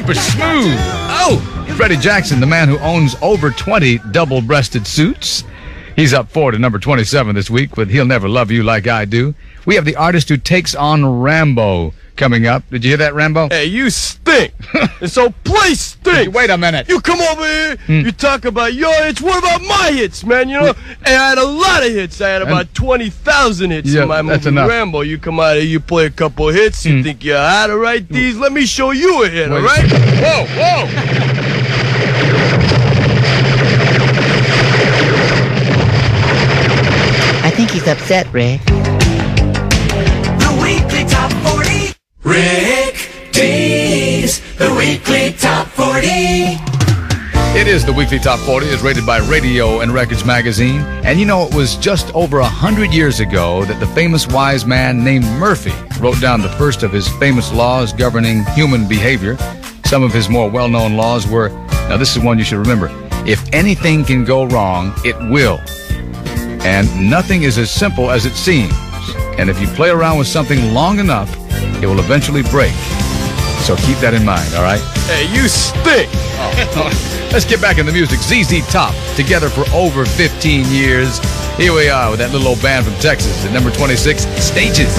super smooth. Oh, Freddie Jackson, the man who owns over 20 double-breasted suits. He's up 4 to number 27 this week with He'll Never Love You Like I Do. We have the artist who takes on Rambo coming up. Did you hear that, Rambo? Hey, you stink. And so play stink. Wait a minute. You come over here, you talk about your hits. What about my hits, man? You know, and I had a lot of hits. I had about 20,000 hits in my movie Rambo. You come out here, you play a couple hits. You think you're how to write these? Let me show you a hit, all right? Whoa, whoa. I think he's upset, Rick. The weekly top 40. Rick Dees, the weekly top 40. It is the Weekly Top 40, is rated by Radio and Records Magazine. And you know, it was just over 100 years ago that the famous wise man named Murphy wrote down the first of his famous laws governing human behavior. Some of his more well-known laws were, now this is one you should remember, if anything can go wrong, it will. And nothing is as simple as it seems. And if you play around with something long enough, it will eventually break. So keep that in mind, all right? Hey, you stink. Let's get back in the music. ZZ Top, together for over 15 years. Here we are with that little old band from Texas at number 26, Stages.